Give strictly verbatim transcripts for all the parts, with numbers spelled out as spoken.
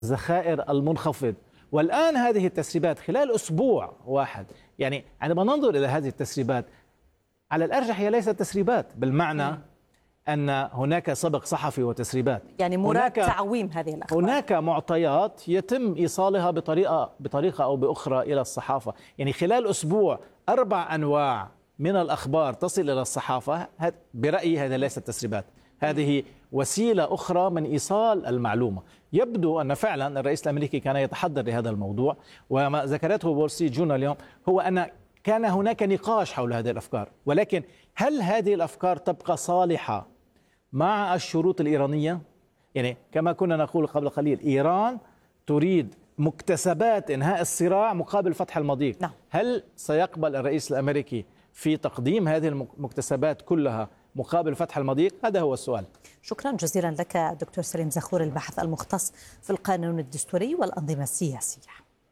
الذخائر المنخفض. والآن هذه التسريبات خلال أسبوع واحد، يعني عندما ننظر إلى هذه التسريبات على الأرجح هي ليست تسريبات بالمعنى أن هناك سبق صحفي وتسريبات، يعني مراد تعويم هذه الأخبار. هناك معطيات يتم إيصالها بطريقة بطريقة أو بأخرى إلى الصحافة. يعني خلال أسبوع أربع أنواع من الأخبار تصل إلى الصحافة، برأيي هذا ليست تسريبات، هذه وسيلة أخرى من إيصال المعلومة. يبدو أن فعلا الرئيس الأمريكي كان يتحضر لهذا الموضوع، وما ذكرته وول ستريت جورنال اليوم هو أن كان هناك نقاش حول هذه الأفكار، ولكن هل هذه الأفكار تبقى صالحة مع الشروط الإيرانية؟ يعني كما كنا نقول قبل قليل، إيران تريد مكتسبات إنهاء الصراع مقابل فتح المضيق. نعم. هل سيقبل الرئيس الأمريكي في تقديم هذه المكتسبات كلها مقابل فتح المضيق؟ هذا هو السؤال. شكرا جزيلا لك دكتور سليم زخور، الباحث المختص في القانون الدستوري والأنظمة السياسية.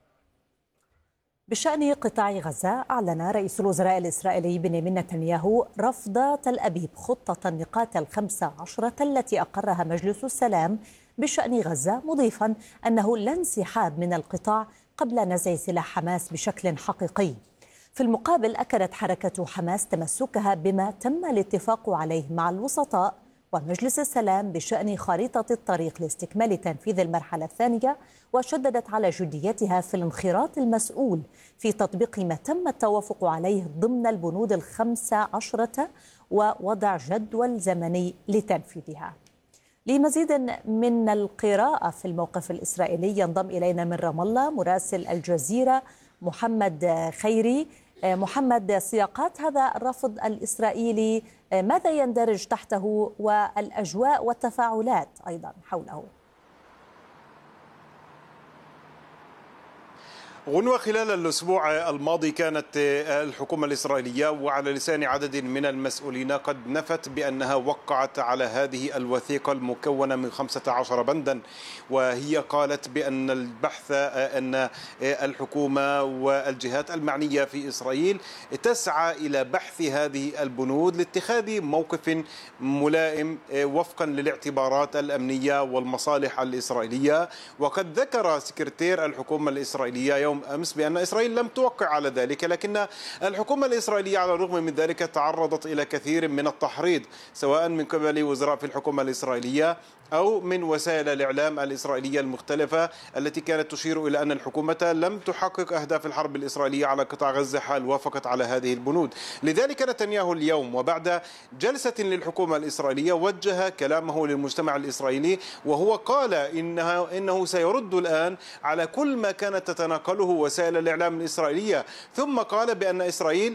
بشأن قطاع غزة، أعلن رئيس الوزراء الإسرائيلي بنيامين نتنياهو رفض تل أبيب خطة النقاط الخمسة عشرة التي أقرها مجلس السلام بشأن غزة، مضيفا أنه لا انسحاب من القطاع قبل نزع سلاح حماس بشكل حقيقي. في المقابل، أكدت حركة حماس تمسكها بما تم الاتفاق عليه مع الوسطاء ومجلس السلام بشأن خريطة الطريق لاستكمال تنفيذ المرحلة الثانية، وشددت على جديتها في الانخراط المسؤول في تطبيق ما تم التوافق عليه ضمن البنود الخمسة عشرة ووضع جدول زمني لتنفيذها. لمزيد من القراءة في الموقف الإسرائيلي ينضم إلينا من رام الله مراسل الجزيرة محمد خيري. محمد، سياقات هذا الرفض الإسرائيلي ماذا يندرج تحته، والأجواء والتفاعلات أيضا حوله؟ غنوة، خلال الأسبوع الماضي كانت الحكومة الإسرائيلية وعلى لسان عدد من المسؤولين قد نفت بأنها وقعت على هذه الوثيقة المكونة من خمسة عشر بندا، وهي قالت بأن البحث أن الحكومة والجهات المعنية في إسرائيل تسعى إلى بحث هذه البنود لاتخاذ موقف ملائم وفقا للاعتبارات الأمنية والمصالح الإسرائيلية. وقد ذكر سكرتير الحكومة الإسرائيلية يوم أمس بأن إسرائيل لم توقع على ذلك، لكن الحكومة الإسرائيلية على الرغم من ذلك تعرضت إلى كثير من التحريض سواء من قبل وزراء في الحكومة الإسرائيلية أو من وسائل الإعلام الإسرائيلية المختلفة التي كانت تشير إلى أن الحكومة لم تحقق أهداف الحرب الإسرائيلية على قطاع غزة حال وافقت على هذه البنود. لذلك نتنياهو اليوم وبعد جلسة للحكومة الإسرائيلية وجه كلامه للمجتمع الإسرائيلي، وهو قال إنه, إنه سيرد الآن على كل ما كانت تتناقله وسائل الإعلام الإسرائيلية، ثم قال بأن إسرائيل،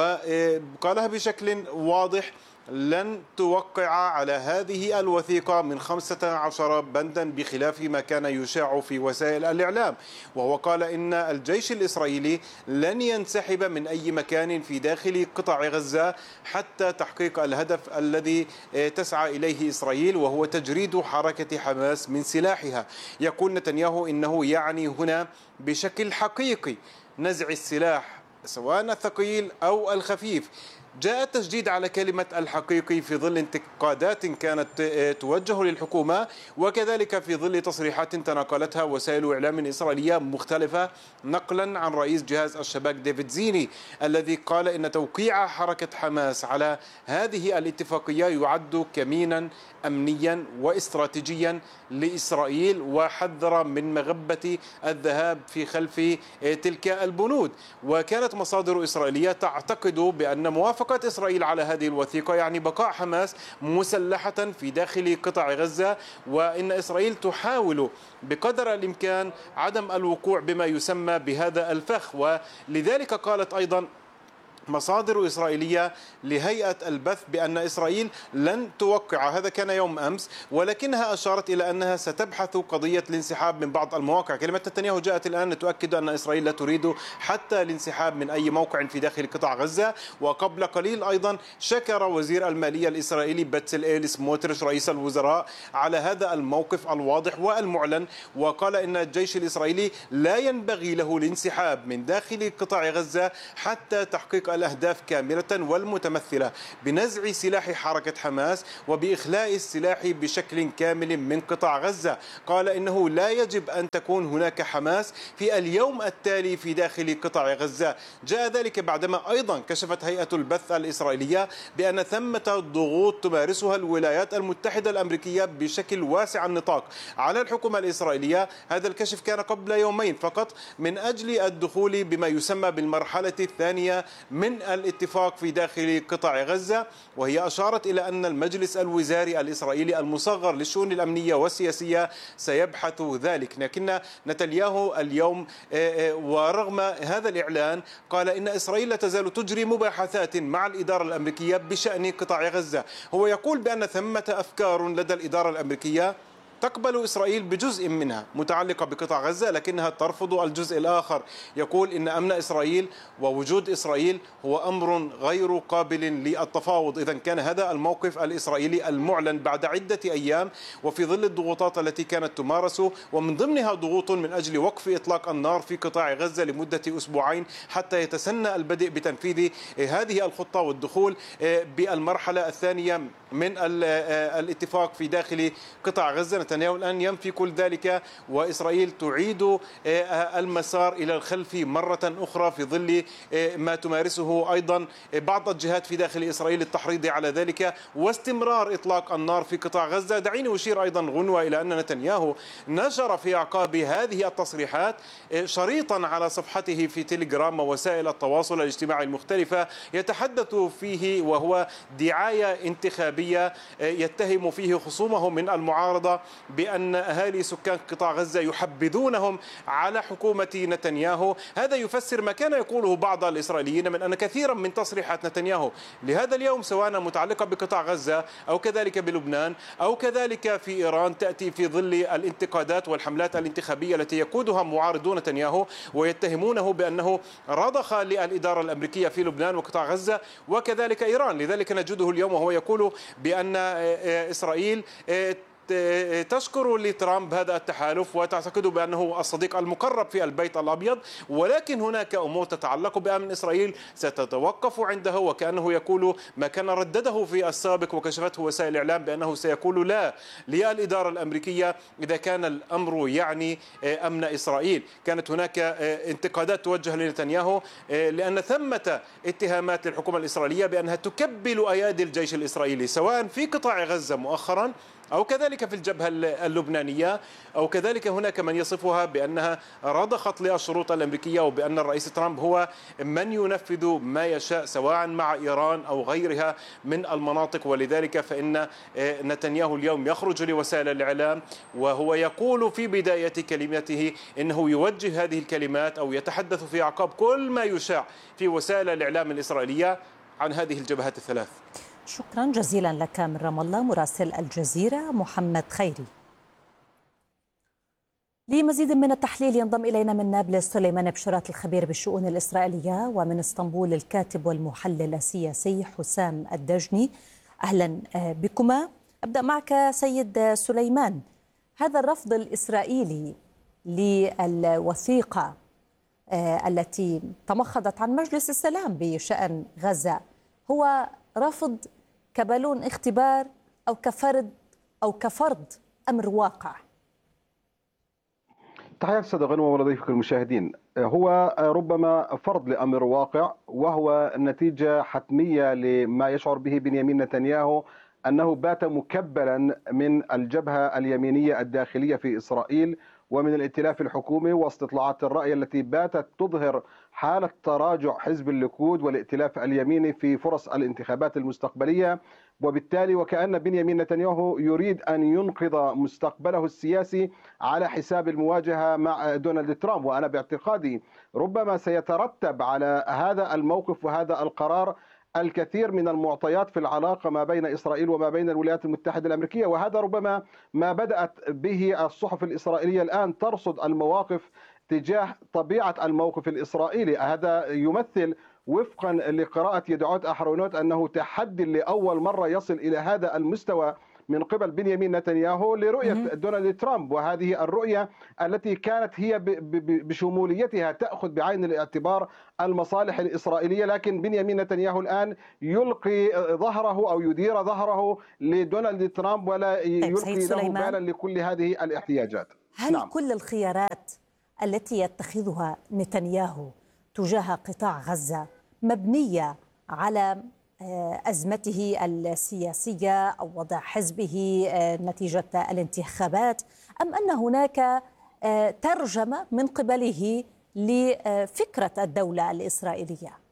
وقالها بشكل واضح، لن توقع على هذه الوثيقة من خمسة عشر بندا بخلاف ما كان يشاع في وسائل الإعلام. وهو قال إن الجيش الإسرائيلي لن ينسحب من أي مكان في داخل قطاع غزة حتى تحقيق الهدف الذي تسعى إليه إسرائيل، وهو تجريد حركة حماس من سلاحها. يقول نتنياهو إنه يعني هنا بشكل حقيقي نزع السلاح سواء الثقيل أو الخفيف. جاء التشديد على كلمة الحقيقي في ظل انتقادات كانت توجه للحكومة، وكذلك في ظل تصريحات تناقلتها وسائل إعلام إسرائيلية مختلفة نقلا عن رئيس جهاز الشباك ديفيد زيني الذي قال إن توقيع حركة حماس على هذه الاتفاقية يعد كمينا أمنيا واستراتيجيا لإسرائيل، وحذر من مغبة الذهاب في خلف تلك البنود. وكانت مصادر إسرائيلية تعتقد بأن موافقة إسرائيل على هذه الوثيقة يعني بقاء حماس مسلحة في داخل قطاع غزة، وإن إسرائيل تحاول بقدر الإمكان عدم الوقوع بما يسمى بهذا الفخ. ولذلك قالت أيضا مصادر إسرائيلية لهيئة البث بأن إسرائيل لن توقع، هذا كان يوم أمس، ولكنها أشارت إلى أنها ستبحث قضية الانسحاب من بعض المواقع. كلمة نتنياهو جاءت الآن تؤكد أن إسرائيل لا تريد حتى الانسحاب من أي موقع في داخل قطاع غزة. وقبل قليل أيضا شكر وزير المالية الإسرائيلي بتسلئيل سموتريش رئيس الوزراء على هذا الموقف الواضح والمعلن، وقال إن الجيش الإسرائيلي لا ينبغي له الانسحاب من داخل قطاع غزة حتى تحقيق الأهداف كاملة والمتمثلة بنزع سلاح حركة حماس وبإخلاء السلاح بشكل كامل من قطاع غزة. قال إنه لا يجب أن تكون هناك حماس في اليوم التالي في داخل قطاع غزة. جاء ذلك بعدما أيضا كشفت هيئة البث الإسرائيلية بأن ثمة ضغوط تمارسها الولايات المتحدة الأمريكية بشكل واسع النطاق على الحكومة الإسرائيلية. هذا الكشف كان قبل يومين فقط من أجل الدخول بما يسمى بالمرحلة الثانية من الاتفاق في داخل قطاع غزة، وهي أشارت إلى أن المجلس الوزاري الإسرائيلي المصغر للشؤون الأمنية والسياسية سيبحث ذلك. لكن نتنياهو اليوم ورغم هذا الإعلان قال إن إسرائيل لا تزال تجري مباحثات مع الإدارة الأمريكية بشأن قطاع غزة. هو يقول بأن ثمة أفكار لدى الإدارة الأمريكية تقبل إسرائيل بجزء منها متعلقة بقطاع غزة لكنها ترفض الجزء الآخر. يقول إن أمن إسرائيل ووجود إسرائيل هو أمر غير قابل للتفاوض. إذن كان هذا الموقف الإسرائيلي المعلن بعد عدة أيام وفي ظل الضغوطات التي كانت تمارس، ومن ضمنها ضغوط من أجل وقف إطلاق النار في قطاع غزة لمدة أسبوعين حتى يتسنى البدء بتنفيذ هذه الخطة والدخول بالمرحلة الثانية من الاتفاق في داخل قطاع غزة. نتنياهو الآن ينفي كل ذلك وإسرائيل تعيد المسار إلى الخلف مرة أخرى في ظل ما تمارسه أيضا بعض الجهات في داخل إسرائيل التحريض على ذلك واستمرار إطلاق النار في قطاع غزة. دعيني أشير أيضا غنوة إلى أن نتنياهو نشر في أعقاب هذه التصريحات شريطا على صفحته في تيليجرام ووسائل التواصل الاجتماعي المختلفة يتحدث فيه وهو دعاية انتخابية يتهم فيه خصومه من المعارضة بأن أهالي سكان قطاع غزة يحبذونهم على حكومة نتنياهو. هذا يفسر ما كان يقوله بعض الإسرائيليين من أن كثيرا من تصريحات نتنياهو لهذا اليوم سواء متعلقة بقطاع غزة أو كذلك بلبنان أو كذلك في إيران تأتي في ظل الانتقادات والحملات الانتخابية التي يقودها معارضو نتنياهو ويتهمونه بأنه رضخ للإدارة الأمريكية في لبنان وقطاع غزة وكذلك إيران. لذلك نجده اليوم وهو يقول بأن إسرائيل تشكر لترامب هذا التحالف وتعتقد بأنه الصديق المقرب في البيت الأبيض، ولكن هناك أمور تتعلق بأمن إسرائيل ستتوقف عنده، وكأنه يقول ما كان ردده في السابق وكشفته وسائل الإعلام بأنه سيقول لا للإدارة الأمريكية إذا كان الأمر يعني أمن إسرائيل. كانت هناك انتقادات توجه لنتنياهو لأن ثمة اتهامات للحكومة الإسرائيلية بأنها تكبل أيادي الجيش الإسرائيلي سواء في قطاع غزة مؤخرا أو كذلك في الجبهة اللبنانية أو كذلك هناك من يصفها بأنها رضخت للشروط الأمريكية وبأن الرئيس ترامب هو من ينفذ ما يشاء سواء مع إيران أو غيرها من المناطق. ولذلك فإن نتنياهو اليوم يخرج لوسائل الإعلام وهو يقول في بداية كلمته إنه يوجه هذه الكلمات أو يتحدث في أعقاب كل ما يشاع في وسائل الإعلام الإسرائيلية عن هذه الجبهات الثلاث. شكرا جزيلا لك من رام الله مراسل الجزيرة محمد خيري. لمزيد من التحليل ينضم إلينا من نابلس سليمان بشرات الخبير بالشؤون الإسرائيلية، ومن اسطنبول الكاتب والمحلل السياسي حسام الدجني. أهلا بكما. أبدأ معك سيد سليمان، هذا الرفض الإسرائيلي للوثيقة التي تمخضت عن مجلس السلام بشأن غزة هو رفض كبالون اختبار أو كفرض أو كفرض أمر واقع؟ تحياتي أستاذ غنوة ولضيفك المشاهدين. هو ربما فرض لأمر واقع وهو نتيجة حتمية لما يشعر به بنيامين نتنياهو أنه بات مكبلا من الجبهة اليمينية الداخلية في إسرائيل ومن الائتلاف الحكومي واستطلاعات الرأي التي باتت تظهر حالة تراجع حزب الليكود والائتلاف اليميني في فرص الانتخابات المستقبلية، وبالتالي وكأن بنيامين نتنياهو يريد أن ينقذ مستقبله السياسي على حساب المواجهة مع دونالد ترامب. وأنا باعتقادي ربما سيترتب على هذا الموقف وهذا القرار الكثير من المعطيات في العلاقة ما بين إسرائيل وما بين الولايات المتحدة الأمريكية، وهذا ربما ما بدأت به الصحف الإسرائيلية الآن ترصد المواقف تجاه طبيعة الموقف الإسرائيلي. هذا يمثل وفقا لقراءة يدعوت أحرونوت أنه تحدي لأول مرة يصل إلى هذا المستوى من قبل بنيامين نتنياهو لرؤية دونالد ترامب، وهذه الرؤية التي كانت هي بشموليتها تأخذ بعين الاعتبار المصالح الإسرائيلية، لكن بنيامين نتنياهو الآن يلقي ظهره أو يدير ظهره لدونالد ترامب ولا يلقي له بالا لكل هذه الاحتياجات. هل نعم. كل الخيارات التي يتخذها نتنياهو تجاه قطاع غزة مبنية على أزمته السياسية أو وضع حزبه نتيجة الانتخابات، أم أن هناك ترجمة من قبله لفكرة الدولة الإسرائيلية؟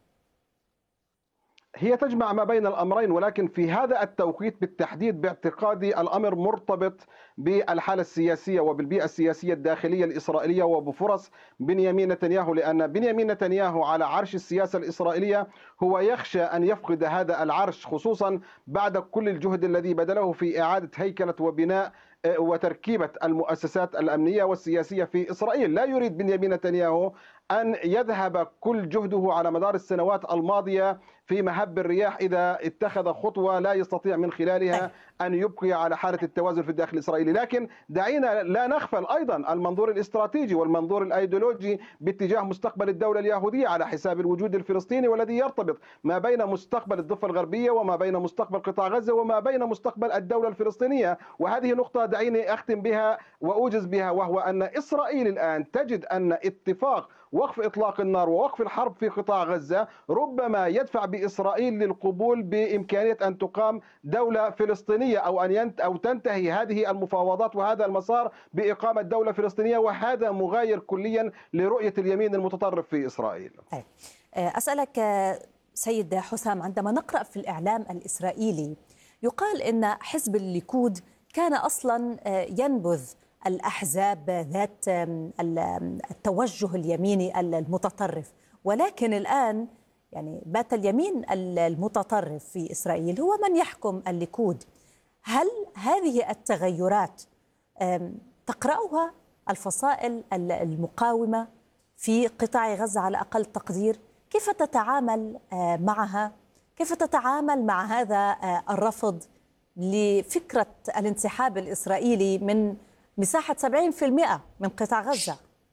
هي تجمع ما بين الأمرين، ولكن في هذا التوقيت بالتحديد باعتقادي الأمر مرتبط بالحالة السياسية وبالبيئة السياسية الداخلية الإسرائيلية وبفرص بنيامين نتنياهو، لأن بنيامين نتنياهو على عرش السياسة الإسرائيلية هو يخشى أن يفقد هذا العرش، خصوصا بعد كل الجهد الذي بذله في إعادة هيكلة وبناء وتركيبة المؤسسات الأمنية والسياسية في إسرائيل. لا يريد بنيامين نتنياهو أن يذهب كل جهده على مدار السنوات الماضية في مهب الرياح إذا اتخذ خطوة لا يستطيع من خلالها أن يبقي على حالة التوازن في الداخل الإسرائيلي. لكن دعينا لا نغفل أيضا المنظور الاستراتيجي والمنظور الأيديولوجي باتجاه مستقبل الدولة اليهودية على حساب الوجود الفلسطيني، والذي يرتبط ما بين مستقبل الضفة الغربية وما بين مستقبل قطاع غزة وما بين مستقبل الدولة الفلسطينية. وهذه نقطة دعيني أختم بها وأوجز بها، وهو أن إسرائيل الآن تجد أن اتفاق وقف إطلاق النار ووقف الحرب في قطاع غزة ربما يدفع بإسرائيل للقبول بإمكانية أن تقام دولة فلسطينية أو أن أو تنتهي هذه المفاوضات وهذا المسار بإقامة دولة فلسطينية، وهذا مغاير كليا لرؤية اليمين المتطرف في إسرائيل. أسألك سيد حسام، عندما نقرأ في الإعلام الإسرائيلي يقال إن حزب الليكود كان أصلا ينبذ الأحزاب ذات التوجه اليميني المتطرف، ولكن الآن يعني بات اليمين المتطرف في إسرائيل هو من يحكم الليكود. هل هذه التغيرات تقرأها الفصائل المقاومة في قطاع غزة على أقل تقدير؟ كيف تتعامل معها؟ كيف تتعامل مع هذا الرفض لفكرة الانسحاب الإسرائيلي من مساحة سبعين بالمئة من قطاع غزة؟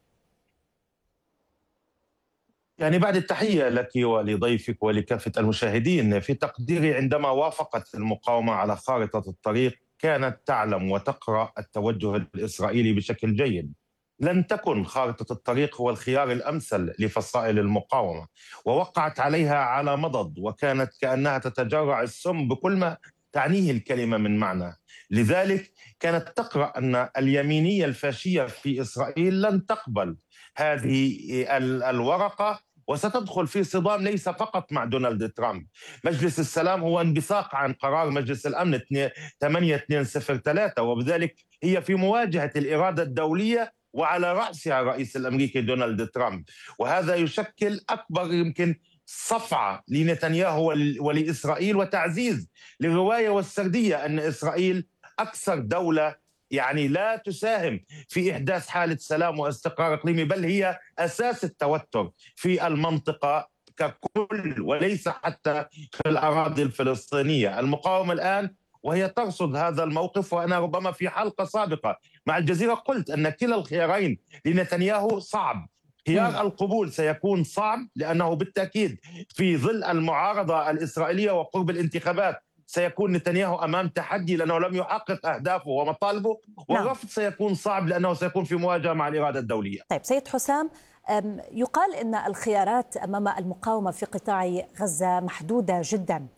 يعني بعد التحية لك ولضيفك ولكافة المشاهدين، في تقديري عندما وافقت المقاومة على خارطة الطريق كانت تعلم وتقرأ التوجه الإسرائيلي بشكل جيد. لن تكن خارطة الطريق هو الخيار الأمثل لفصائل المقاومة، ووقعت عليها على مضض، وكانت كأنها تتجرع السم بكل ما تعنيه الكلمة من معنى. لذلك كانت تقرأ أن اليمينية الفاشية في إسرائيل لن تقبل هذه الورقة، وستدخل في صدام ليس فقط مع دونالد ترامب. مجلس السلام هو انبثاق عن قرار مجلس الأمن ثمانية اثنين صفر ثلاثة، وبذلك هي في مواجهة الإرادة الدولية وعلى رأسها الرئيس الأمريكي دونالد ترامب، وهذا يشكل أكبر يمكن صفعة لنتنياهو ولإسرائيل وتعزيز للرواية والسردية أن إسرائيل أكثر دولة يعني لا تساهم في إحداث حالة سلام واستقرار إقليمي، بل هي أساس التوتر في المنطقة ككل وليس حتى في الأراضي الفلسطينية. المقاومة الآن وهي ترصد هذا الموقف، وأنا ربما في حلقة سابقة مع الجزيرة قلت أن كلا الخيارين لنتنياهو صعب. خيار القبول سيكون صعب لأنه بالتأكيد في ظل المعارضة الإسرائيلية وقرب الانتخابات سيكون نتنياهو أمام تحدي لأنه لم يحقق أهدافه ومطالبه، والرفض سيكون صعب لأنه سيكون في مواجهة مع الإرادة الدولية. طيب سيد حسام، يقال أن الخيارات أمام المقاومة في قطاع غزة محدودة جدا،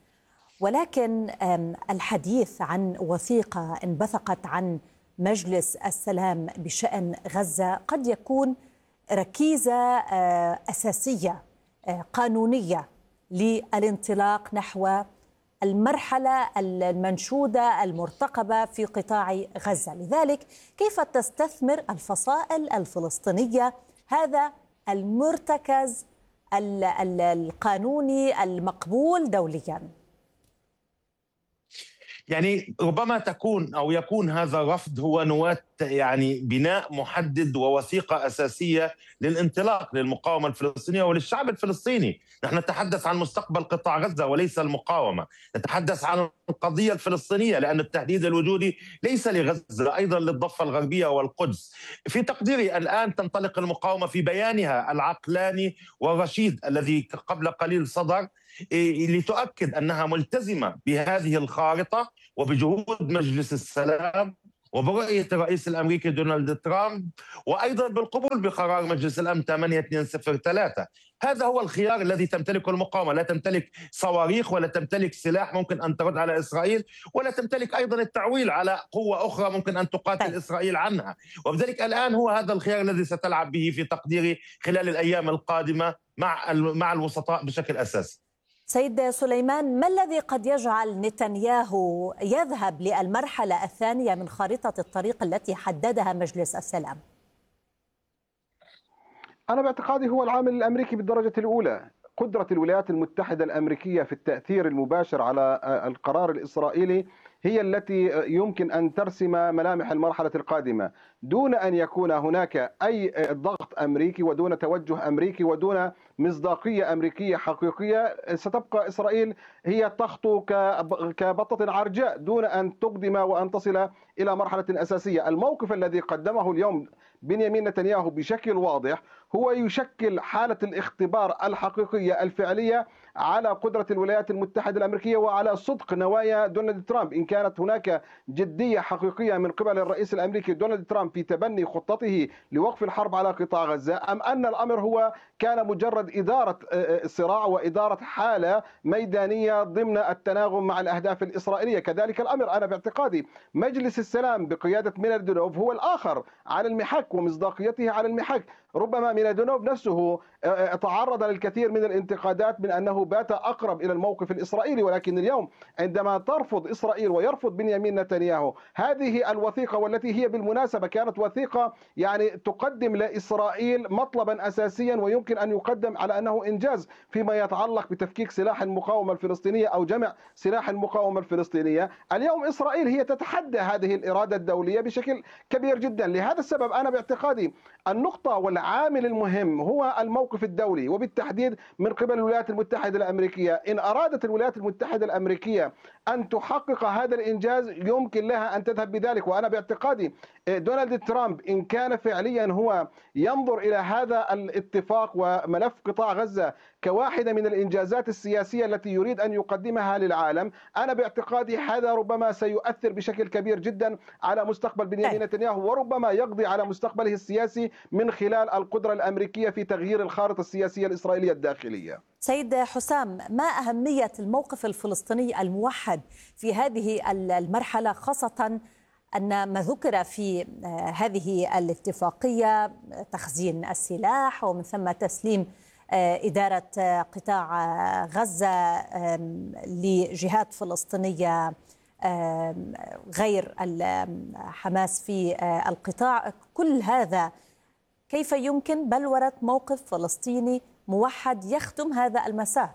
ولكن الحديث عن وثيقة انبثقت عن مجلس السلام بشأن غزة قد يكون ركيزة أساسية قانونية للانطلاق نحو المرحلة المنشودة المرتقبة في قطاع غزة. لذلك كيف تستثمر الفصائل الفلسطينية هذا المرتكز القانوني المقبول دولياً؟ يعني ربما تكون أو يكون هذا الرفض هو نواة يعني بناء محدد ووثيقة أساسية للانطلاق للمقاومة الفلسطينية وللشعب الفلسطيني. نحن نتحدث عن مستقبل قطاع غزة وليس المقاومة، نتحدث عن القضية الفلسطينية، لأن التهديد الوجودي ليس لغزة، أيضا للضفة الغربية والقدس. في تقديري الآن تنطلق المقاومة في بيانها العقلاني والرشيد الذي قبل قليل صدر لتؤكد أنها ملتزمة بهذه الخارطة وبجهود مجلس السلام وبرؤية الرئيس الأمريكي دونالد ترامب، وأيضا بالقبول بقرار مجلس الأمن ثمانية اثنين صفر ثلاثة. هذا هو الخيار الذي تمتلكه المقاومة، لا تمتلك صواريخ ولا تمتلك سلاح ممكن أن ترد على إسرائيل، ولا تمتلك أيضا التعويل على قوة أخرى ممكن أن تقاتل طيب. إسرائيل عنها. وبذلك الآن هو هذا الخيار الذي ستلعب به في تقديري خلال الأيام القادمة مع مع الوسطاء بشكل أساسي. سيد سليمان، ما الذي قد يجعل نتنياهو يذهب للمرحلة الثانية من خارطة الطريق التي حددها مجلس السلام؟ أنا باعتقادي هو العامل الأمريكي بالدرجة الأولى. قدرة الولايات المتحدة الأمريكية في التأثير المباشر على القرار الإسرائيلي هي التي يمكن أن ترسم ملامح المرحلة القادمة، دون أن يكون هناك أي ضغط أمريكي ودون توجه أمريكي ودون مصداقية أمريكية حقيقية. ستبقى إسرائيل هي تخطو كبطة عرجاء دون أن تقدم وأن تصل إلى مرحلة أساسية. الموقف الذي قدمه اليوم بنيامين نتنياهو بشكل واضح هو يشكل حالة الاختبار الحقيقية الفعلية على قدرة الولايات المتحدة الأمريكية وعلى صدق نوايا دونالد ترامب. إن كانت هناك جدية حقيقية من قبل الرئيس الأمريكي دونالد ترامب في تبني خطته لوقف الحرب على قطاع غزة، أم أن الأمر هو كان مجرد إدارة صراع وإدارة حالة ميدانية ضمن التناغم مع الأهداف الإسرائيلية. كذلك الأمر أنا باعتقادي مجلس السلام بقيادة ميلادونوف هو الآخر على المحك ومصداقيته على المحك. ربما ميلادونوف نفسه تعرض للكثير من الانتقادات من أنه بات أقرب إلى الموقف الإسرائيلي، ولكن اليوم عندما ترفض إسرائيل ويرفض بنيامين نتنياهو هذه الوثيقة، والتي هي بالمناسبة كانت وثيقة يعني تقدم لإسرائيل مطلبا أساسيا ويمكن أن يقدم على أنه إنجاز فيما يتعلق بتفكيك سلاح المقاومة الفلسطينية أو جمع سلاح المقاومة الفلسطينية. اليوم إسرائيل هي تتحدى هذه الإرادة الدولية بشكل كبير جدا. لهذا السبب أنا باعتقادي النقطة والعامل المهم هو الموقف الدولي، وبالتحديد من قبل الولايات المتحدة الأمريكية. إن أرادت الولايات المتحدة الأمريكية أن تحقق هذا الإنجاز يمكن لها أن تذهب بذلك. وأنا باعتقادي دونالد ترامب إن كان فعليا هو ينظر إلى هذا الاتفاق وملف قطاع غزة كواحدة من الإنجازات السياسية التي يريد أن يقدمها للعالم، أنا باعتقادي هذا ربما سيؤثر بشكل كبير جدا على مستقبل بنيامين نتنياهو، وربما يقضي على مستقبله السياسي من خلال القدرة الأمريكية في تغيير الخارطة السياسية الإسرائيلية الداخلية. سيد حسام، ما أهمية الموقف الفلسطيني الموحد في هذه المرحلة، خاصة أن ما ذكر في هذه الاتفاقية تخزين السلاح ومن ثم تسليم إدارة قطاع غزة لجهات فلسطينية غير حماس في القطاع؟ كل هذا كيف يمكن بلورة موقف فلسطيني موحد يخدم هذا المسار؟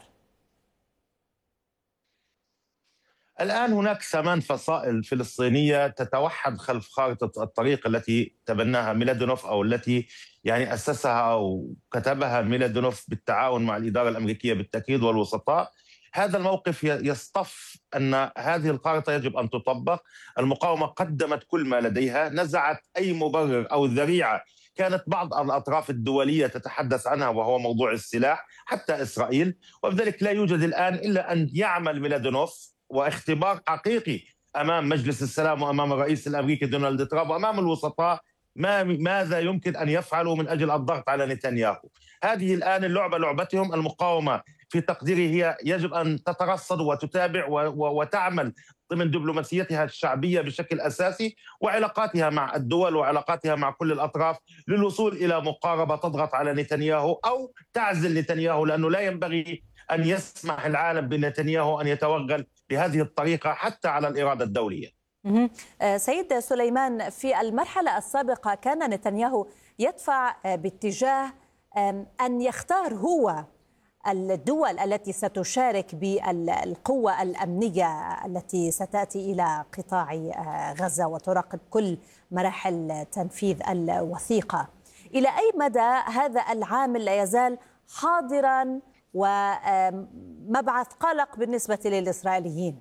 الآن هناك ثمان فصائل فلسطينية تتوحد خلف خارطة الطريق التي تبناها ميلادونوف، أو التي يعني أسسها أو كتبها ميلادونوف بالتعاون مع الإدارة الأمريكية بالتأكيد والوسطاء. هذا الموقف يصطف أن هذه الخارطة يجب أن تطبق. المقاومة قدمت كل ما لديها، نزعت أي مبرر أو ذريعة كانت بعض الأطراف الدولية تتحدث عنها وهو موضوع السلاح حتى إسرائيل، وبذلك لا يوجد الآن إلا أن يعمل ميلادونوف واختبار حقيقي أمام مجلس السلام وأمام الرئيس الأمريكي دونالد ترامب وأمام الوسطاء ما ماذا يمكن أن يفعلوا من أجل الضغط على نتنياهو. هذه الآن اللعبة لعبتهم. المقاومة في تقديري هي يجب أن تترصد وتتابع وتعمل ضمن دبلوماسيتها الشعبية بشكل أساسي وعلاقاتها مع الدول وعلاقاتها مع كل الأطراف للوصول إلى مقاربة تضغط على نتنياهو أو تعزل نتنياهو، لأنه لا ينبغي أن يسمح العالم بنتنياهو أن يتوغل بهذه الطريقة حتى على الإرادة الدولية. سيد سليمان، في المرحلة السابقة كان نتنياهو يدفع باتجاه أن يختار هو الدول التي ستشارك بالقوة الأمنية التي ستأتي إلى قطاع غزة وتراقب كل مراحل تنفيذ الوثيقة، إلى أي مدى هذا العامل لا يزال حاضرا ومبعث قلق بالنسبة للإسرائيليين؟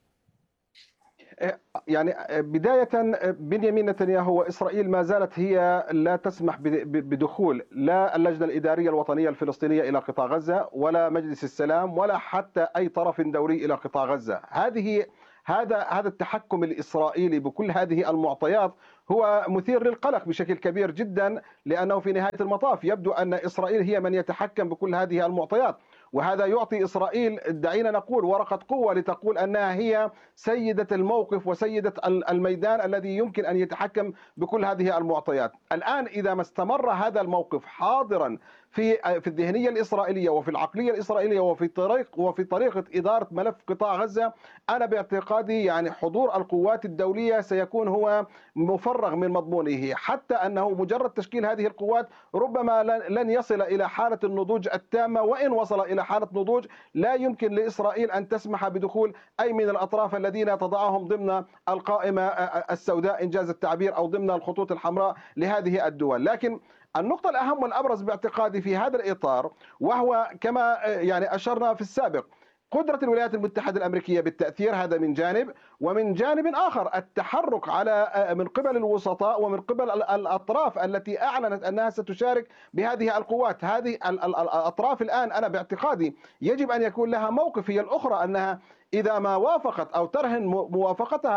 يعني بداية بنيامين نتنياهو وإسرائيل ما زالت هي لا تسمح بدخول لا اللجنة الإدارية الوطنية الفلسطينية إلى قطاع غزة ولا مجلس السلام ولا حتى أي طرف دولي إلى قطاع غزة. هذه هذا هذا التحكم الإسرائيلي بكل هذه المعطيات هو مثير للقلق بشكل كبير جدا، لأنه في نهاية المطاف يبدو أن إسرائيل هي من يتحكم بكل هذه المعطيات، وهذا يعطي إسرائيل دعينا نقول ورقة قوة لتقول أنها هي سيدة الموقف وسيدة الميدان الذي يمكن أن يتحكم بكل هذه المعطيات. الآن إذا ما استمر هذا الموقف حاضرا في في الذهنية الإسرائيلية وفي العقلية الإسرائيلية وفي طريق وفي طريقة إدارة ملف قطاع غزة، أنا باعتقادي يعني حضور القوات الدولية سيكون هو مفرغ من مضمونه، حتى أنه مجرد تشكيل هذه القوات ربما لن يصل إلى حالة النضوج التامة، وإن وصل إلى حالة نضوج لا يمكن لإسرائيل أن تسمح بدخول أي من الأطراف الذين تضعهم ضمن القائمة السوداء إنجاز التعبير أو ضمن الخطوط الحمراء لهذه الدول. لكن النقطة الأهم والأبرز باعتقادي في هذا الإطار، وهو كما يعني أشرنا في السابق، قدرة الولايات المتحدة الأمريكية بالتأثير، هذا من جانب، ومن جانب آخر التحرك على من قبل الوسطاء ومن قبل الأطراف التي أعلنت أنها ستشارك بهذه القوات. هذه الأطراف الآن أنا باعتقادي يجب أن يكون لها موقف، هي الأخرى أنها إذا ما وافقت أو ترهن موافقتها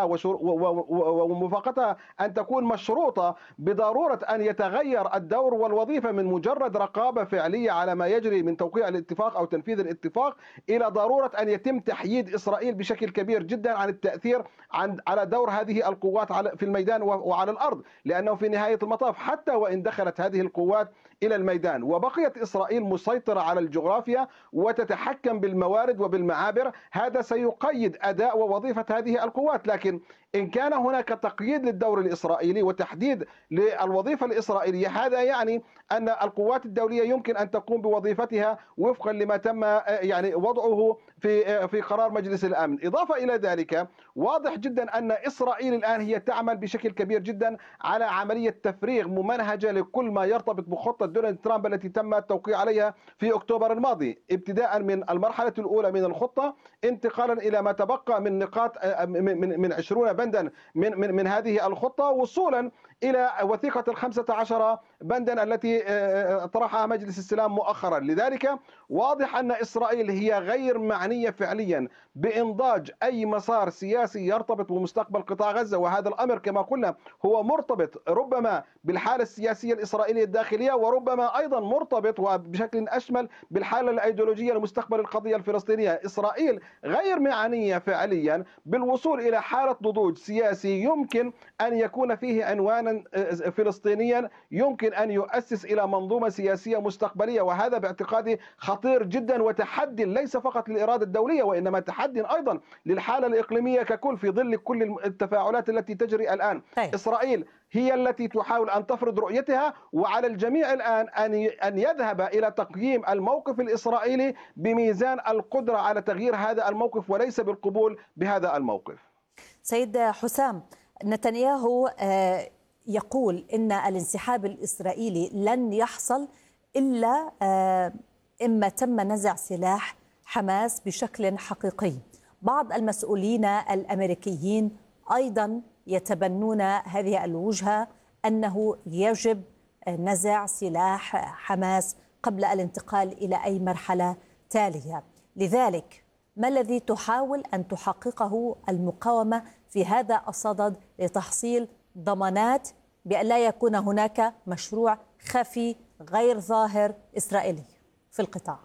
وموافقتها أن تكون مشروطة بضرورة أن يتغير الدور والوظيفة من مجرد رقابة فعلية على ما يجري من توقيع الاتفاق أو تنفيذ الاتفاق إلى ضرورة أن يتم تحييد إسرائيل بشكل كبير جدا عن التأثير عن على دور هذه القوات في الميدان وعلى الأرض، لأنه في نهاية المطاف حتى وإن دخلت هذه القوات إلى الميدان وبقيت إسرائيل مسيطرة على الجغرافيا وتتحكم بالموارد وبالمعابر، هذا سيقيد أداء ووظيفة هذه القوات. لكن إن كان هناك تقييد للدور الإسرائيلي وتحديد للوظيفة الإسرائيلية، هذا يعني أن القوات الدولية يمكن أن تقوم بوظيفتها وفقا لما تم يعني وضعه في في قرار مجلس الأمن. إضافة إلى ذلك واضح جدا أن إسرائيل الآن هي تعمل بشكل كبير جدا على عملية تفريغ ممنهجة لكل ما يرتبط بخطة دونالد ترامب التي تم التوقيع عليها في أكتوبر الماضي، ابتداء من المرحلة الأولى من الخطة انتقالا إلى ما تبقى من نقاط من من عشرين بندا من من من هذه الخطة، وصولا إلى وثيقة الخمسة عشر بندا التي طرحها مجلس السلام مؤخرا. لذلك واضح أن إسرائيل هي غير معنية فعليا بإنضاج أي مسار سياسي يرتبط بمستقبل قطاع غزة، وهذا الأمر كما قلنا هو مرتبط ربما بالحالة السياسية الإسرائيلية الداخلية، وربما أيضا مرتبط وبشكل أشمل بالحالة الأيديولوجية لمستقبل القضية الفلسطينية. إسرائيل غير معنية فعليا بالوصول إلى حالة نضوج سياسي يمكن أن يكون فيه عنوانا فلسطينيا يمكن أن يؤسس إلى منظومة سياسية مستقبلية، وهذا باعتقادي خطير جدا وتحدي ليس فقط للإرادة الدولية وإنما تحدي أيضا للحالة الإقليمية ككل في ظل كل التفاعلات التي تجري الآن. طيب. إسرائيل هي التي تحاول أن تفرض رؤيتها، وعلى الجميع الآن أن أن يذهب إلى تقييم الموقف الإسرائيلي بميزان القدرة على تغيير هذا الموقف وليس بالقبول بهذا الموقف. سيد حسام، نتنياهو يقول إن الانسحاب الإسرائيلي لن يحصل إلا إما تم نزع سلاح حماس بشكل حقيقي. بعض المسؤولين الأمريكيين أيضا يتبنون هذه الوجهة، أنه يجب نزع سلاح حماس قبل الانتقال إلى أي مرحلة تالية. لذلك ما الذي تحاول أن تحققه المقاومة في هذا الصدد لتحصيل ضمانات بأن لا يكون هناك مشروع خفي غير ظاهر إسرائيلي في القطاع؟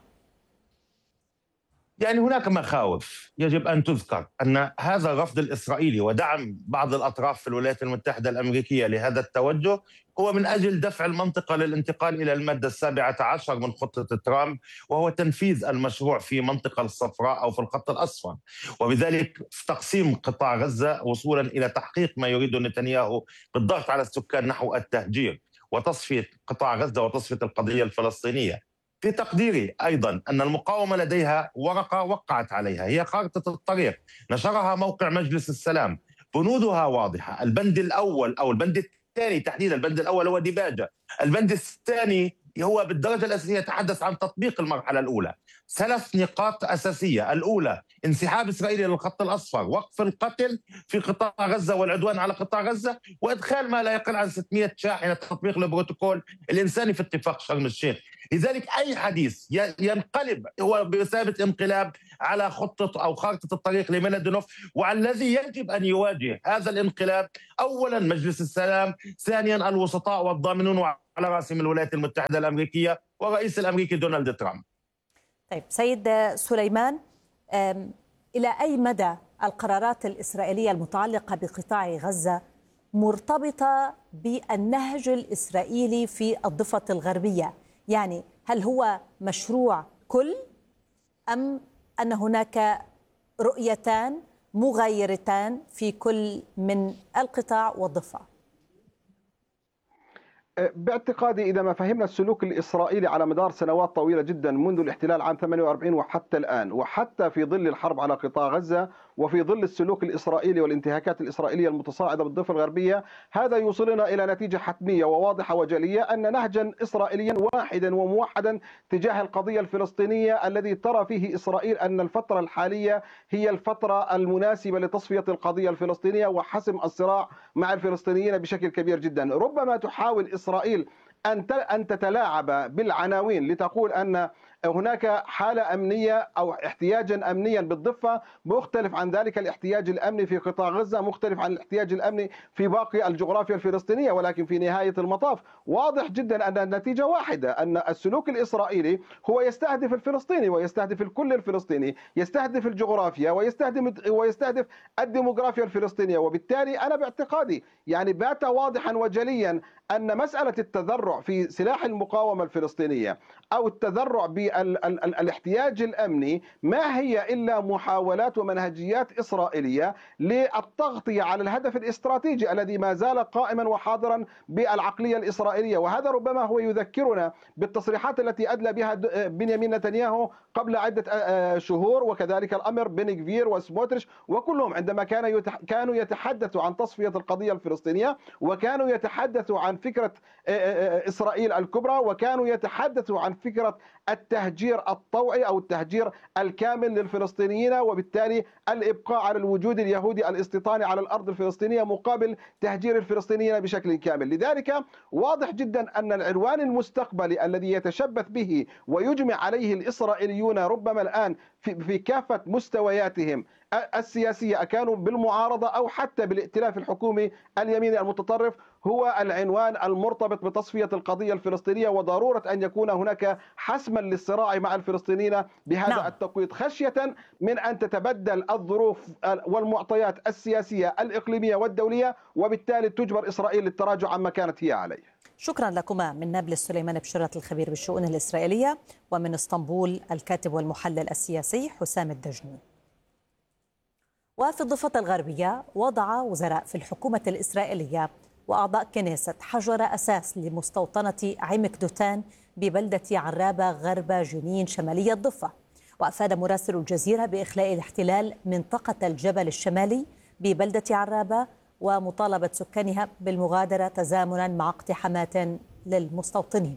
يعني هناك مخاوف يجب أن تذكر أن هذا الرفض الإسرائيلي ودعم بعض الأطراف في الولايات المتحدة الأمريكية لهذا التوجه هو من أجل دفع المنطقة للانتقال إلى المادة السابعة عشر من خطة ترامب، وهو تنفيذ المشروع في منطقة الصفراء أو في الخط الأصفر، وبذلك تقسيم قطاع غزة وصولا إلى تحقيق ما يريده نتنياهو بالضغط على السكان نحو التهجير وتصفية قطاع غزة وتصفية القضية الفلسطينية. في تقديري أيضا أن المقاومة لديها ورقة وقعت عليها، هي خارطة الطريق نشرها موقع مجلس السلام، بنودها واضحة. البند الأول أو البند الثاني تحديدا، البند الأول هو ديباجة، البند الثاني هو بالدرجة الأساسية يتحدث عن تطبيق المرحلة الأولى. ثلاث نقاط أساسية: الأولى انسحاب إسرائيل إلى الخط الأصفر، وقف القتل في قطاع غزة والعدوان على قطاع غزة، وإدخال ما لا يقل عن ستمئة شاحنة تطبيق البروتوكول الإنساني في اتفاق شرم الشيخ. لذلك أي حديث ينقلب هو بمثابة انقلاب على خطة أو خارطة الطريق لميلادينوف، والذي يجب أن يواجه هذا الانقلاب أولا مجلس السلام، ثانيا الوسطاء والضامنون على رأسهم الولايات المتحدة الأمريكية والرئيس الأمريكي دونالد ترامب. طيب سيد سليمان، إلى أي مدى القرارات الإسرائيلية المتعلقة بقطاع غزة مرتبطة بالنهج الإسرائيلي في الضفة الغربية؟ يعني هل هو مشروع كل أم أن هناك رؤيتان مغايرتان في كل من القطاع والضفة؟ باعتقادي إذا ما فهمنا السلوك الإسرائيلي على مدار سنوات طويلة جدا منذ الاحتلال عام ثمانية وأربعين وحتى الآن، وحتى في ظل الحرب على قطاع غزة وفي ظل السلوك الإسرائيلي والانتهاكات الإسرائيلية المتصاعدة بالضفة الغربية، هذا يوصلنا إلى نتيجة حتمية وواضحة وجلية أن نهجا إسرائيليا واحدا وموحدا تجاه القضية الفلسطينية الذي ترى فيه إسرائيل أن الفترة الحالية هي الفترة المناسبة لتصفية القضية الفلسطينية وحسم الصراع مع الفلسطينيين بشكل كبير جدا. ربما تحاول إسرائيل أن تتلاعب بالعناوين لتقول أن هناك حالة أمنية أو احتياجا أمنيا بالضفة مختلف عن ذلك الاحتياج الأمني في قطاع غزة، مختلف عن الاحتياج الأمني في باقي الجغرافيا الفلسطينية، ولكن في نهاية المطاف واضح جدا أن النتيجة واحدة، أن السلوك الإسرائيلي هو يستهدف الفلسطيني ويستهدف الكل الفلسطيني، يستهدف الجغرافيا ويستهدف ويستهدف الديموغرافيا الفلسطينية. وبالتالي أنا باعتقادي يعني بات واضحا وجليا أن مسألة التذرع في سلاح المقاومة الفلسطينية أو التذرع بالاحتياج الأمني ما هي إلا محاولات ومنهجيات إسرائيلية للتغطية على الهدف الاستراتيجي الذي ما زال قائما وحاضرا بالعقلية الإسرائيلية. وهذا ربما هو يذكرنا بالتصريحات التي أدلى بها بنيامين نتنياهو قبل عدة شهور، وكذلك الأمر بن غفير وسموتريش وكلهم عندما كانوا يتحدثوا عن تصفية القضية الفلسطينية، وكانوا يتحدثوا عن فكرة إسرائيل الكبرى، وكانوا يتحدثوا عن فكرة التهجير الطوعي أو التهجير الكامل للفلسطينيين، وبالتالي الإبقاء على الوجود اليهودي الاستيطاني على الأرض الفلسطينية مقابل تهجير الفلسطينيين بشكل كامل. لذلك واضح جدا أن العنوان المستقبلي الذي يتشبث به ويجمع عليه الإسرائيليون ربما الآن في كافة مستوياتهم السياسية، كانوا بالمعارضة أو حتى بالائتلاف الحكومي اليميني المتطرف، هو العنوان المرتبط بتصفية القضية الفلسطينية وضرورة أن يكون هناك حسما للصراع مع الفلسطينيين بهذا نعم. التوقيت، خشية من أن تتبدل الظروف والمعطيات السياسية الإقليمية والدولية، وبالتالي تجبر إسرائيل للتراجع عما كانت هي عليه. شكرا لكما من نابلس سليمان بشرة الخبير بالشؤون الإسرائيلية، ومن اسطنبول الكاتب والمحلل السياسي حسام الدجني. وفي الضفة الغربية وضع وزراء في الحكومة الإسرائيلية وأعضاء كنيست حجر أساس لمستوطنة عمك دوتان ببلدة عرابة غرب جنين شمالي الضفة. وأفاد مراسل الجزيرة بإخلاء الاحتلال منطقة الجبل الشمالي ببلدة عرابة ومطالبة سكانها بالمغادرة تزامنا مع اقتحامات للمستوطنين.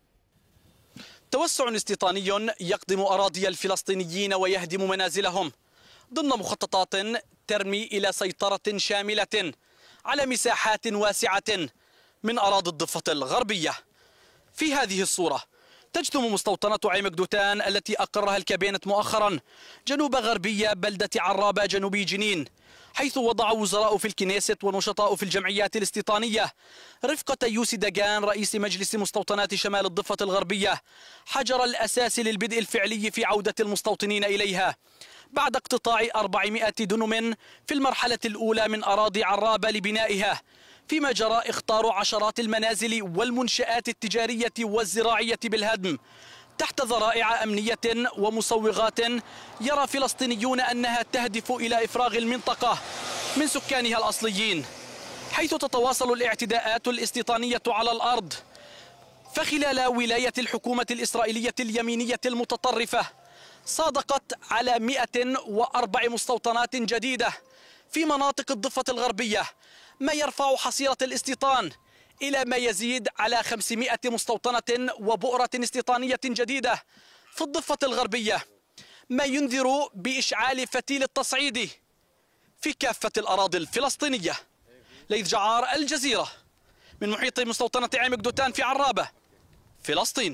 توسع استيطاني يقدم أراضي الفلسطينيين ويهدم منازلهم ضمن مخططات ترمي إلى سيطرة شاملة على مساحات واسعة من أراضي الضفة الغربية. في هذه الصورة تجثم مستوطنة عمك دوتان التي أقرها الكابينت مؤخرا جنوب غربية بلدة عرابة جنوبي جنين، حيث وضع وزراء في الكنيست ونشطاء في الجمعيات الاستيطانية رفقة يوسي داغان رئيس مجلس مستوطنات شمال الضفة الغربية حجر الأساس للبدء الفعلي في عودة المستوطنين إليها بعد اقتطاع أربعمائة دنم في المرحلة الأولى من أراضي عرابة لبنائها، فيما جرى إخطار عشرات المنازل والمنشآت التجارية والزراعية بالهدم تحت ذرائع أمنية ومصوغات يرى فلسطينيون أنها تهدف إلى إفراغ المنطقة من سكانها الأصليين، حيث تتواصل الاعتداءات الاستيطانية على الأرض. فخلال ولاية الحكومة الإسرائيلية اليمينية المتطرفة صادقت على مئة وأربع مستوطنات جديدة في مناطق الضفة الغربية، ما يرفع حصيلة الاستيطان إلى ما يزيد على خمسمئة مستوطنة وبؤرة استيطانية جديدة في الضفة الغربية، ما ينذر بإشعال فتيل التصعيد في كافة الأراضي الفلسطينية. ليث جعار، الجزيرة، من محيط مستوطنة عمق دوتان في عرابة، فلسطين.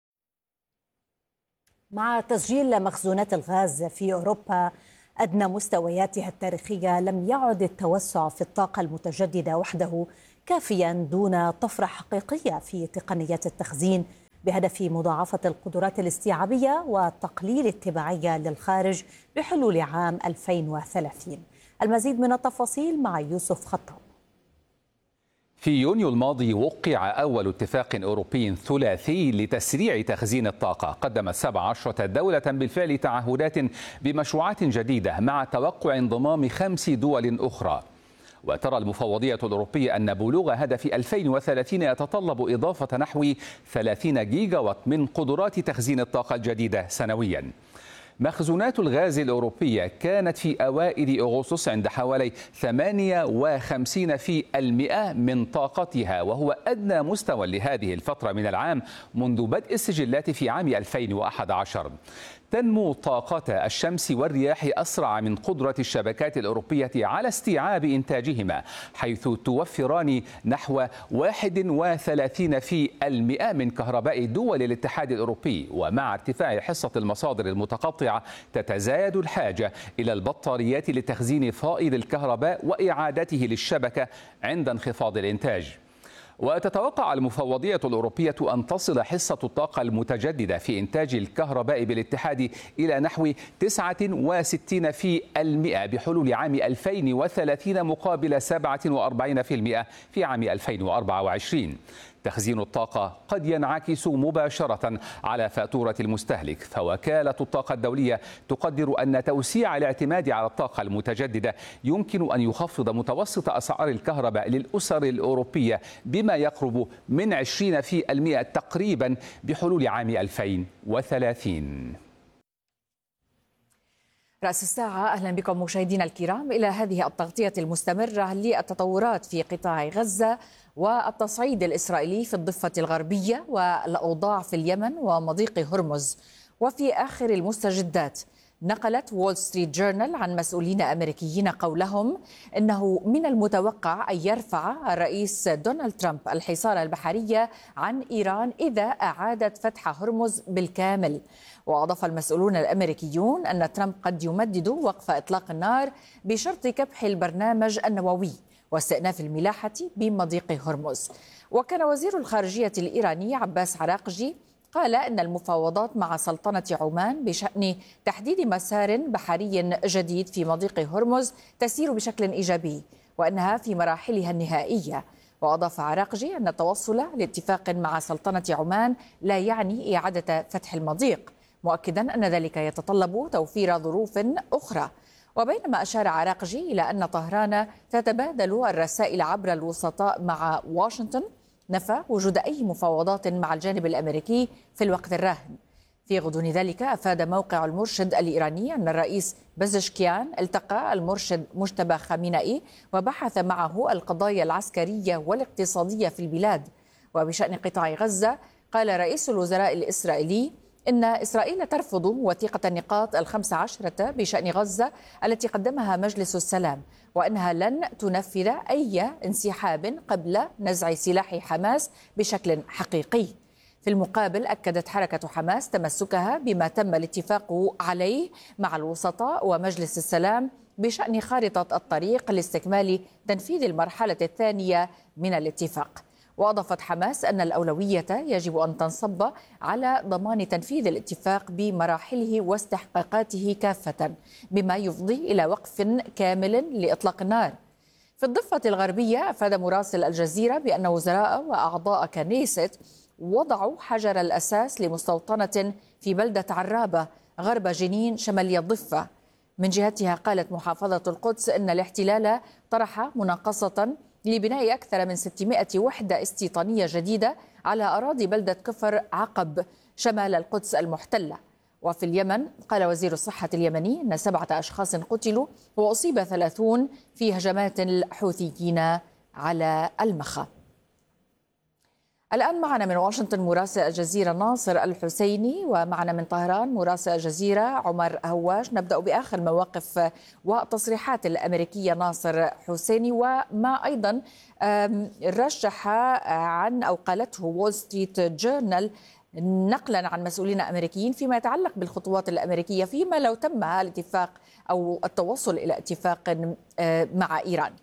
مع تسجيل مخزونات الغاز في أوروبا أدنى مستوياتها التاريخية، لم يعد التوسع في الطاقة المتجددة وحده كافيا دون طفرة حقيقية في تقنيات التخزين بهدف مضاعفة القدرات الاستيعابية وتقليل التبعية للخارج بحلول عام ألفين وثلاثين. المزيد من التفاصيل مع يوسف خطاب. في يونيو الماضي وقع أول اتفاق أوروبي ثلاثي لتسريع تخزين الطاقة. قدمت سبع عشرة دولة بالفعل تعهدات بمشروعات جديدة مع توقع انضمام خمس دول أخرى. وترى المفوضية الأوروبية أن بلوغ هدف ألفين وثلاثين يتطلب إضافة نحو ثلاثين جيجا وات من قدرات تخزين الطاقة الجديدة سنويا. مخزونات الغاز الأوروبية كانت في أوائل أغسطس عند حوالي ثمانية وخمسين بالمئة من طاقتها، وهو أدنى مستوى لهذه الفترة من العام منذ بدء السجلات في عام ألفين وأحد عشر. تنمو طاقة الشمس والرياح أسرع من قدرة الشبكات الأوروبية على استيعاب إنتاجهما، حيث توفران نحو واحد وثلاثين بالمئة من كهرباء دول الاتحاد الأوروبي. ومع ارتفاع حصة المصادر المتقطعة تتزايد الحاجة إلى البطاريات لتخزين فائض الكهرباء وإعادته للشبكة عند انخفاض الإنتاج. وتتوقع المفوضية الأوروبية أن تصل حصة الطاقة المتجددة في إنتاج الكهرباء بالاتحاد إلى نحو تسعة وستين بالمئة بحلول عام ألفين وثلاثين مقابل سبعة وأربعين بالمئة في عام ألفين وأربعة وعشرين. تخزين الطاقة قد ينعكس مباشرة على فاتورة المستهلك، فوكالة الطاقة الدولية تقدر أن توسيع الاعتماد على الطاقة المتجددة يمكن أن يخفض متوسط أسعار الكهرباء للأسر الأوروبية بما يقرب من عشرين بالمئة تقريبا بحلول عام ألفين وثلاثين. رأس الساعة، أهلا بكم مشاهدينا الكرام إلى هذه التغطية المستمرة للتطورات في قطاع غزة والتصعيد الإسرائيلي في الضفة الغربية والأوضاع في اليمن ومضيق هرمز. وفي آخر المستجدات نقلت وول ستريت جورنال عن مسؤولين أمريكيين قولهم إنه من المتوقع أن يرفع الرئيس دونالد ترامب الحصار البحري عن إيران إذا أعادت فتح هرمز بالكامل. وأضاف المسؤولون الأمريكيون أن ترامب قد يمدد وقف إطلاق النار بشرط كبح البرنامج النووي واستئناف الملاحة بمضيق هرمز. وكان وزير الخارجية الإيراني عباس عراقجي قال إن المفاوضات مع سلطنة عمان بشأن تحديد مسار بحري جديد في مضيق هرمز تسير بشكل إيجابي وأنها في مراحلها النهائية. وأضاف عراقجي أن التوصل لاتفاق مع سلطنة عمان لا يعني إعادة فتح المضيق، مؤكدا أن ذلك يتطلب توفير ظروف أخرى. وبينما أشار عراقجي إلى أن طهران تتبادل الرسائل عبر الوسطاء مع واشنطن، نفى وجود أي مفاوضات مع الجانب الأمريكي في الوقت الراهن. في غضون ذلك أفاد موقع المرشد الإيراني أن الرئيس بزشكيان التقى المرشد مجتبى خامنئي وبحث معه القضايا العسكرية والاقتصادية في البلاد. وبشأن قطاع غزة قال رئيس الوزراء الإسرائيلي إن إسرائيل ترفض وثيقة النقاط الخمس عشرة بشأن غزة التي قدمها مجلس السلام، وأنها لن تنفذ أي انسحاب قبل نزع سلاح حماس بشكل حقيقي. في المقابل أكدت حركة حماس تمسكها بما تم الاتفاق عليه مع الوسطاء ومجلس السلام بشأن خارطة الطريق لاستكمال تنفيذ المرحلة الثانية من الاتفاق. وأضافت حماس أن الأولوية يجب أن تنصب على ضمان تنفيذ الاتفاق بمراحله واستحقاقاته كافة، بما يفضي إلى وقف كامل لإطلاق النار. في الضفة الغربية أفاد مراسل الجزيرة بأن وزراء وأعضاء كنيست وضعوا حجر الأساس لمستوطنة في بلدة عرابة غرب جنين شمالي الضفة. من جهتها قالت محافظة القدس أن الاحتلال طرح مناقصة لبناء أكثر من ستمائة وحدة استيطانية جديدة على أراضي بلدة كفر عقب شمال القدس المحتلة. وفي اليمن قال وزير الصحة اليمني أن سبعة أشخاص قتلوا وأصيب ثلاثون في هجمات الحوثيين على المخا. الآن معنا من واشنطن مراسل الجزيرة ناصر الحسيني، ومعنا من طهران مراسل الجزيرة عمر هواش. نبدأ بآخر مواقف والتصريحات الأمريكية ناصر حسيني، وما أيضا رشح عن أو قالته وول ستريت جورنال نقلا عن مسؤولين أمريكيين فيما يتعلق بالخطوات الأمريكية فيما لو تم الاتفاق أو التوصل إلى اتفاق مع إيران.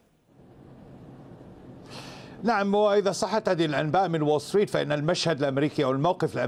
نعم، وإذا صحت هذه الأنباء من وول ستريت فإن المشهد الأمريكي أو الموقف الأمريكي